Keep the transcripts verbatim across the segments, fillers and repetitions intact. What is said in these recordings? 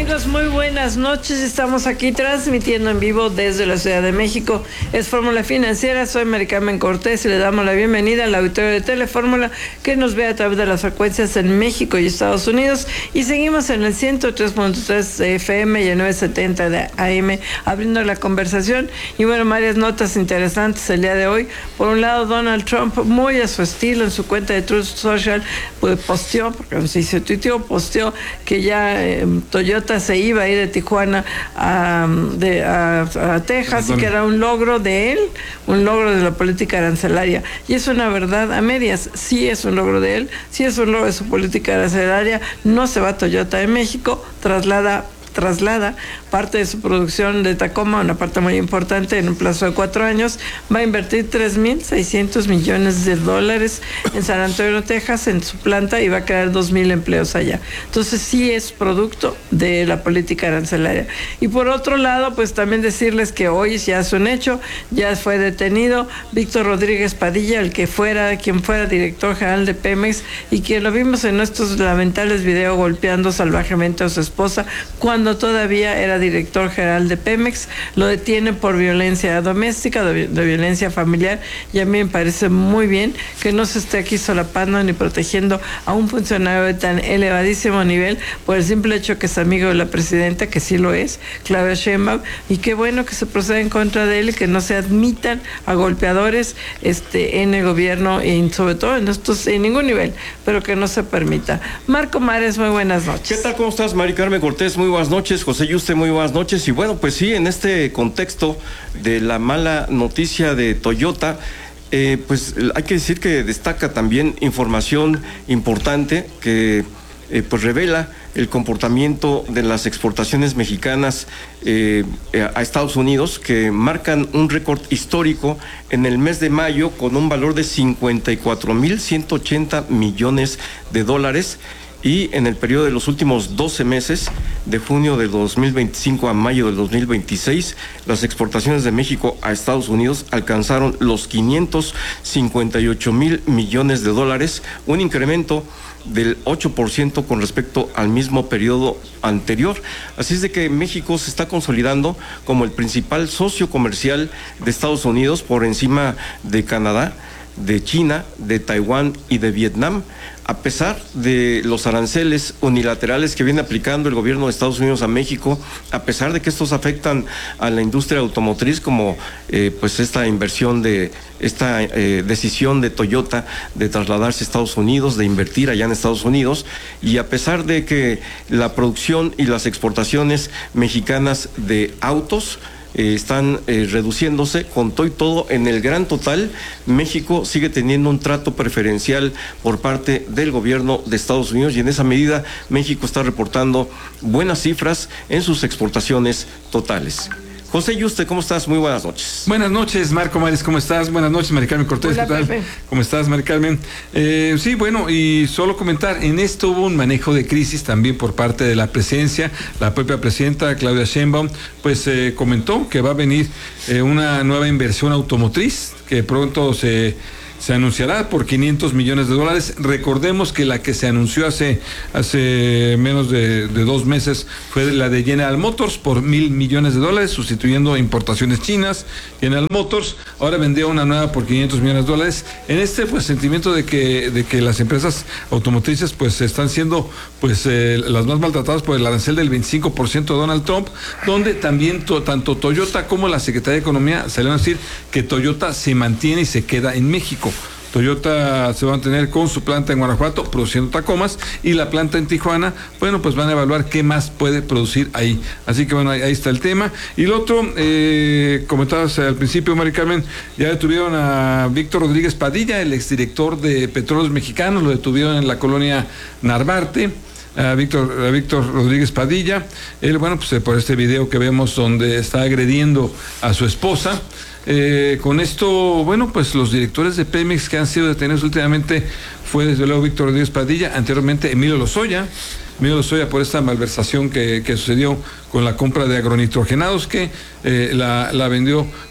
amigos? Muy buenas noches. Estamos aquí transmitiendo en vivo desde la Ciudad de México. Es Fórmula Financiera. Soy Mari Carmen Cortés y le damos la bienvenida al auditorio de Telefórmula que nos ve a través de las frecuencias en México y Estados Unidos. Y seguimos en el ciento tres punto tres de F M y el novecientos setenta de A M abriendo la conversación. Y bueno, varias notas interesantes el día de hoy. Por un lado, Donald Trump, muy a su estilo, en su cuenta de Truth Social, pues posteó, porque no se dice tuiteó, posteó que ya eh, Toyota se iba a ir de Tijuana a, de, a, a Texas, y que era un logro de él, un logro de la política arancelaria. Y es una verdad a medias. Sí es un logro de él, sí es un logro de su política arancelaria. No se va a Toyota de México, traslada traslada parte de su producción de Tacoma, una parte muy importante, en un plazo de cuatro años. Va a invertir tres mil seiscientos millones de dólares en San Antonio, Texas, en su planta, y va a crear dos mil empleos allá. Entonces sí es producto de la política arancelaria. Y por otro lado, pues también decirles que hoy ya es un hecho, ya fue detenido Víctor Rodríguez Padilla, el que fuera, quien fuera director general de Pemex, y que lo vimos en estos lamentables videos golpeando salvajemente a su esposa cuando todavía era director general de Pemex. Lo detienen por violencia doméstica, de, de violencia familiar, y a mí me parece muy bien que no se esté aquí solapando ni protegiendo a un funcionario de tan elevadísimo nivel por el simple hecho que es amigo de la presidenta, que sí lo es, Claudia Sheinbaum, y qué bueno que se proceda en contra de él y que no se admitan a golpeadores este, en el gobierno, y sobre todo en estos, en ningún nivel, pero que no se permita. Marco Mares, muy buenas noches. ¿Qué tal? ¿Cómo estás, Mari Carmen Cortés? Muy buenas noches. José Yuste, muy buenas noches. Y bueno, pues sí, en este contexto de la mala noticia de Toyota, eh, pues hay que decir que destaca también información importante que eh, pues revela el comportamiento de las exportaciones mexicanas eh, a Estados Unidos, que marcan un récord histórico en el mes de mayo con un valor de cincuenta y cuatro mil ciento ochenta millones de dólares. Y en el periodo de los últimos doce meses, de junio de dos mil veinticinco a mayo del dos mil veintiséis, las exportaciones de México a Estados Unidos alcanzaron los quinientos cincuenta y ocho mil millones de dólares, un incremento del ocho por ciento con respecto al mismo periodo anterior. Así es de que México se está consolidando como el principal socio comercial de Estados Unidos, por encima de Canadá, de China, de Taiwán y de Vietnam, a pesar de los aranceles unilaterales que viene aplicando el gobierno de Estados Unidos a México, a pesar de que estos afectan a la industria automotriz, como eh, pues esta inversión de esta eh, decisión de Toyota de trasladarse a Estados Unidos, de invertir allá en Estados Unidos, y a pesar de que la producción y las exportaciones mexicanas de autos Eh, están eh, reduciéndose, con todo y todo, en el gran total, México sigue teniendo un trato preferencial por parte del gobierno de Estados Unidos, y en esa medida México está reportando buenas cifras en sus exportaciones totales. José Yuste, ¿cómo estás? Muy buenas noches. Buenas noches, Marco Mares, ¿cómo estás? Buenas noches, Mari Carmen Cortés. Hola, ¿qué tal? Pepe. ¿Cómo estás, Mari Carmen? Eh, sí, bueno, y solo comentar, en esto hubo un manejo de crisis también por parte de la presidencia. La propia presidenta, Claudia Sheinbaum, pues eh, comentó que va a venir eh, una nueva inversión automotriz que pronto se... se anunciará por quinientos millones de dólares. Recordemos que la que se anunció hace, hace menos de, de dos meses fue la de General Motors por mil millones de dólares, sustituyendo importaciones chinas. General Motors ahora vendió una nueva por quinientos millones de dólares. En este pues sentimiento de que, de que las empresas automotrices pues están siendo pues eh, las más maltratadas por el arancel del veinticinco por ciento de Donald Trump, donde también to, tanto Toyota como la Secretaría de Economía salieron a decir que Toyota se mantiene y se queda en México. Toyota se va a mantener con su planta en Guanajuato produciendo Tacomas, y la planta en Tijuana, bueno, pues van a evaluar qué más puede producir ahí. Así que bueno, ahí, ahí está el tema. Y lo otro, eh, comentabas al principio, Mari Carmen, ya detuvieron a Víctor Rodríguez Padilla, el exdirector de Petróleos Mexicanos, lo detuvieron en la colonia Narvarte. A Víctor, a Víctor Rodríguez Padilla, él, bueno, pues por este video que vemos donde está agrediendo a su esposa. Eh, con esto, bueno, pues los directores de Pemex que han sido detenidos últimamente fue desde luego Víctor Rodríguez Padilla, anteriormente Emilio Lozoya, Emilio Lozoya por esta malversación que, que sucedió con la compra de agronitrogenados, que eh, la, la vendió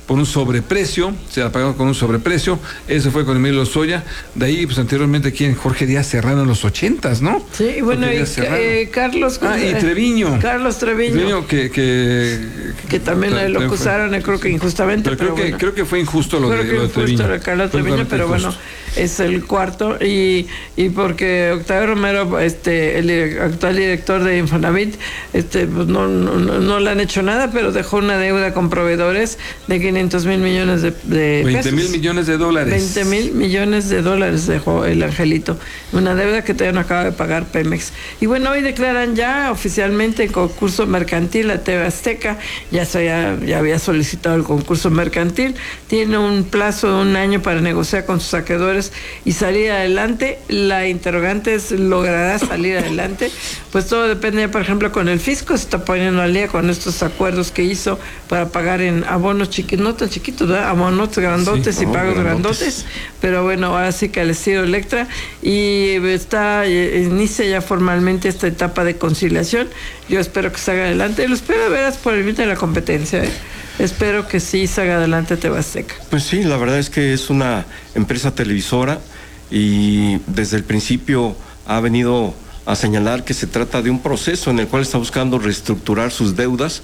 por un sobreprecio, se la pagaron con un sobreprecio, eso fue con Emilio Lozoya, de ahí pues anteriormente quien Jorge Díaz Serrano en los ochentas, ¿no? Sí, y bueno, y, eh, Carlos... Ah, y Treviño. Carlos Treviño. Treviño que, que, que también que, lo acusaron, fue, creo que injustamente, pero, pero creo, bueno. que, creo que fue injusto lo, creo de, que lo de Treviño. Injusto, Carlos Treviño, pero injusto. bueno, es el cuarto, y, y porque Octavio Romero, este, el actual director de Infonavit, este, pues no, no, no le han hecho nada, pero dejó una deuda con proveedores de quinientos mil millones de, de veinte mil millones de dólares. veinte mil millones de dólares dejó el angelito. Una deuda que todavía no acaba de pagar Pemex. Y bueno, hoy declaran ya oficialmente el concurso mercantil a T V Azteca. Ya, se, ya, ya había solicitado el concurso mercantil. Tiene un plazo de un año para negociar con sus acreedores y salir adelante. La interrogante es, ¿logrará salir adelante? Pues todo depende, por ejemplo, con el fisco. Se está poniendo al día con estos acuerdos que hizo para pagar en abonos chiquitos, no tan chiquitos, ¿verdad? Abonos grandotes sí, y pagos grandotes. grandotes. Pero bueno, ahora sí que al estilo Electra. Y está, inicia ya formalmente esta etapa de conciliación. Yo espero que salga adelante. Lo espero, verás, por el límite de la competencia, ¿eh? Espero que sí salga adelante T V Azteca. Pues sí, la verdad es que es una empresa televisora y desde el principio ha venido a señalar que se trata de un proceso en el cual está buscando reestructurar sus deudas.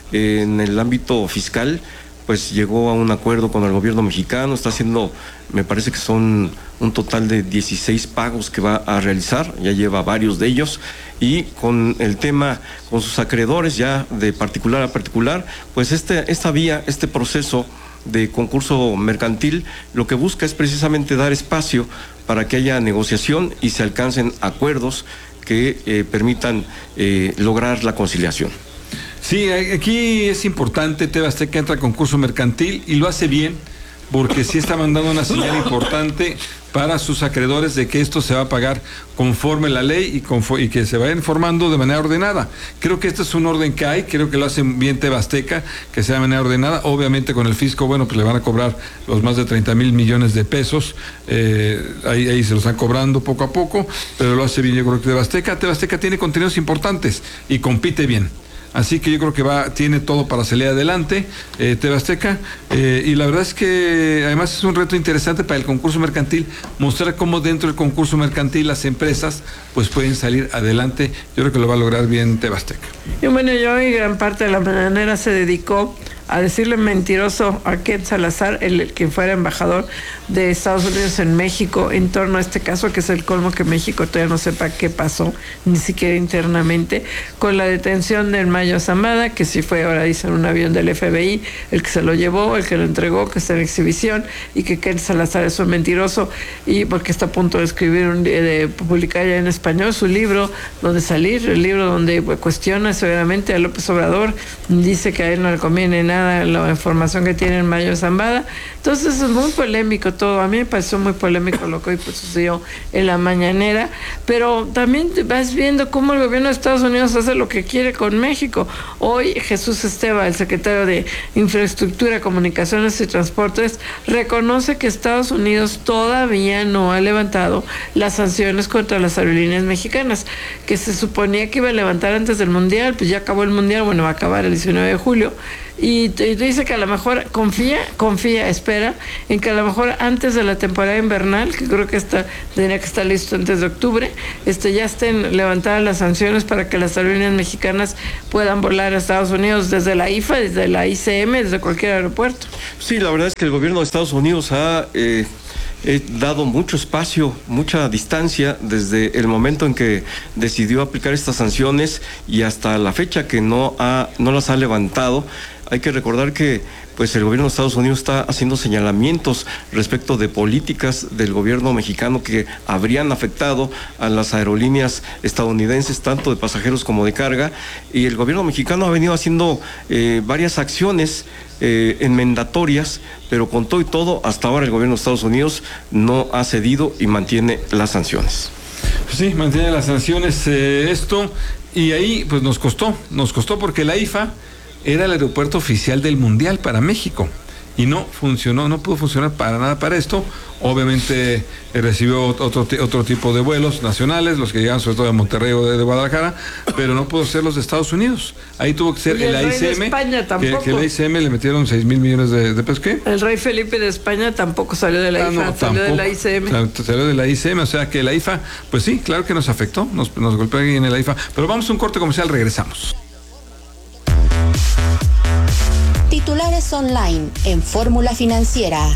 En el ámbito fiscal, pues llegó a un acuerdo con el gobierno mexicano, está haciendo, me parece que son un total de dieciséis pagos que va a realizar, ya lleva varios de ellos, y con el tema, con sus acreedores ya de particular a particular, pues este, esta vía, este proceso de concurso mercantil, lo que busca es precisamente dar espacio para que haya negociación y se alcancen acuerdos que eh, permitan eh, lograr la conciliación. Sí, aquí es importante, T V Azteca entra a concurso mercantil y lo hace bien, porque sí está mandando una señal importante para sus acreedores de que esto se va a pagar conforme la ley y, conforme, y que se vaya informando de manera ordenada. Creo que este es un orden que hay, creo que lo hacen bien T V Azteca, que sea de manera ordenada. Obviamente con el fisco, bueno, pues le van a cobrar los más de treinta mil millones de pesos, eh, ahí, ahí se los están cobrando poco a poco, pero lo hace bien yo creo que T V Azteca. T V Azteca tiene contenidos importantes y compite bien. Así que yo creo que va, tiene todo para salir adelante, eh, T V Azteca, eh, y la verdad es que además es un reto interesante para el concurso mercantil, mostrar cómo dentro del concurso mercantil las empresas pues pueden salir adelante. Yo creo que lo va a lograr bien T V Azteca. Y bueno, yo y gran parte de la mañanera se dedicó a decirle mentiroso a Ken Salazar, el, el que fuera embajador de Estados Unidos en México, en torno a este caso, que es el colmo que México todavía no sepa qué pasó, ni siquiera internamente, con la detención del Mayo Zambada, que sí fue, ahora dicen, un avión del F B I, el que se lo llevó, el que lo entregó, que está en exhibición, y que Ken Salazar es un mentiroso, y porque está a punto de escribir, un, de publicar ya en español su libro, donde salir, el libro donde pues, cuestiona severamente a López Obrador, dice que a él no le conviene nada la información que tiene el Mayo Zambada. Entonces es muy polémico todo. A mí me pareció muy polémico lo que hoy pues, sucedió en la mañanera, pero también te vas viendo cómo el gobierno de Estados Unidos hace lo que quiere con México. Hoy Jesús Esteva, el secretario de Infraestructura, Comunicaciones y Transportes, reconoce que Estados Unidos todavía no ha levantado las sanciones contra las aerolíneas mexicanas, que se suponía que iba a levantar antes del Mundial. Pues ya acabó el Mundial, bueno, va a acabar el diecinueve de julio, y te dice que a lo mejor confía, confía, espera, en que a lo mejor antes de la temporada invernal, que creo que está, tendría que estar listo antes de octubre, este, ya estén levantadas las sanciones para que las aerolíneas mexicanas puedan volar a Estados Unidos desde la I F A, desde la I C M, desde cualquier aeropuerto. Sí, la verdad es que el gobierno de Estados Unidos ha eh, eh, dado mucho espacio, mucha distancia desde el momento en que decidió aplicar estas sanciones y hasta la fecha que no ha, no las ha levantado. Hay que recordar que pues el gobierno de Estados Unidos está haciendo señalamientos respecto de políticas del gobierno mexicano que habrían afectado a las aerolíneas estadounidenses, tanto de pasajeros como de carga, y el gobierno mexicano ha venido haciendo eh, varias acciones eh, enmendatorias, pero con todo y todo, hasta ahora el gobierno de Estados Unidos no ha cedido y mantiene las sanciones. Sí, mantiene las sanciones, eh, esto, y ahí pues nos costó, nos costó porque la I F A era el aeropuerto oficial del Mundial para México. y no funcionó, no pudo funcionar para nada para esto. Obviamente eh, recibió otro, otro tipo de vuelos nacionales, los que llegan sobre todo de Monterrey o de, de Guadalajara, pero no pudo ser los de Estados Unidos. Ahí tuvo que ser el, el A I C M, que, que el A I C M le metieron seis mil millones de, de pesos. ¿Qué? El rey Felipe de España tampoco salió de la ah, I F A, no, salió tampoco, de la I C M. Salió de la I C M, o sea que la I F A, pues sí, claro que nos afectó, nos, nos golpeó ahí en el I F A. Pero vamos a un corte comercial, regresamos. Titulares online en Fórmula Financiera.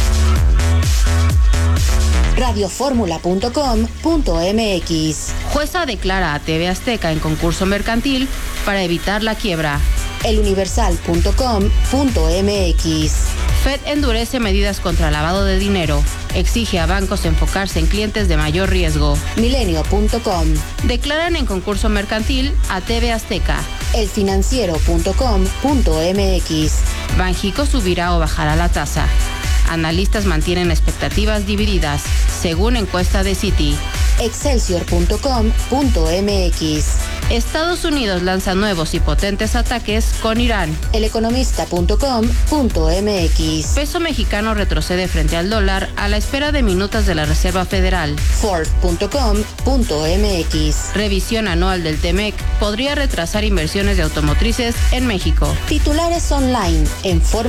radio fórmula punto com punto m x. Jueza declara a T V Azteca en concurso mercantil para evitar la quiebra. el universal punto com punto m x. Fed endurece medidas contra lavado de dinero. Exige a bancos enfocarse en clientes de mayor riesgo. milenio punto com. Declaran en concurso mercantil a T V Azteca. el financiero punto com punto m x. Banxico subirá o bajará la tasa. Analistas mantienen expectativas divididas, según encuesta de Citi. excelsior punto com punto m x. Estados Unidos lanza nuevos y potentes ataques con Irán. el economista punto com punto m x. Peso mexicano retrocede frente al dólar a la espera de minutas de la Reserva Federal. ford punto com punto m x. Revisión anual del Temec podría retrasar inversiones de automotrices en México. Titulares online en Fórmula